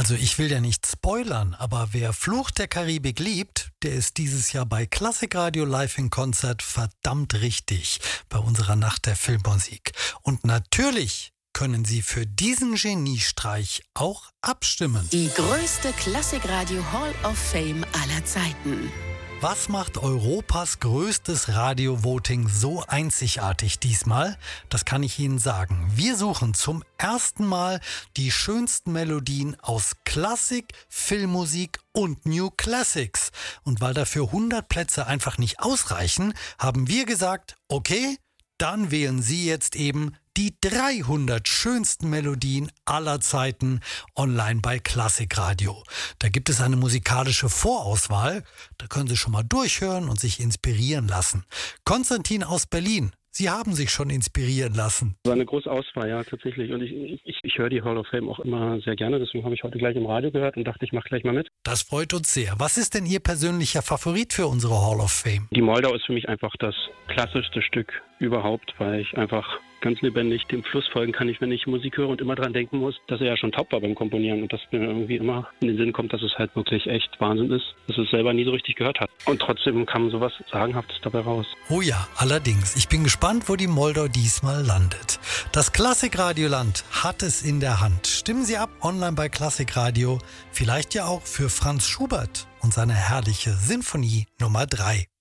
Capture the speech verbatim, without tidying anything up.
Also ich will ja nicht spoilern, aber wer Fluch der Karibik liebt, der ist dieses Jahr bei Klassikradio Live in Konzert verdammt richtig bei unserer Nacht der Filmmusik. Und natürlich können Sie für diesen Geniestreich auch abstimmen. Die größte Klassikradio Hall of Fame aller Zeiten. Was macht Europas größtes Radio-Voting so einzigartig diesmal? Das kann ich Ihnen sagen. Wir suchen zum ersten Mal die schönsten Melodien aus Klassik, Filmmusik und New Classics. Und weil dafür hundert Plätze einfach nicht ausreichen, haben wir gesagt, okay, dann wählen Sie jetzt eben die dreihundert schönsten Melodien aller Zeiten online bei Klassikradio. Da gibt es eine musikalische Vorauswahl. Da können Sie schon mal durchhören und sich inspirieren lassen. Konstantin aus Berlin, Sie haben sich schon inspirieren lassen. Das war eine große Auswahl, ja, tatsächlich. Und ich, ich, ich höre die Hall of Fame auch immer sehr gerne. Deswegen habe ich heute gleich im Radio gehört und dachte, ich mache gleich mal mit. Das freut uns sehr. Was ist denn Ihr persönlicher Favorit für unsere Hall of Fame? Die Moldau ist für mich einfach das klassischste Stück überhaupt, weil ich einfach ganz lebendig dem Fluss folgen kann, ich, wenn ich Musik höre und immer dran denken muss, dass er ja schon top war beim Komponieren und dass mir irgendwie immer in den Sinn kommt, dass es halt wirklich echt Wahnsinn ist, dass es selber nie so richtig gehört hat. Und trotzdem kam sowas Sagenhaftes dabei raus. Oh ja, allerdings. Ich bin gespannt, wo die Moldau diesmal landet. Das Klassikradioland hat es in der Hand. Stimmen Sie ab online bei Klassikradio. Vielleicht ja auch für Franz Schubert und seine herrliche Sinfonie Nummer drei.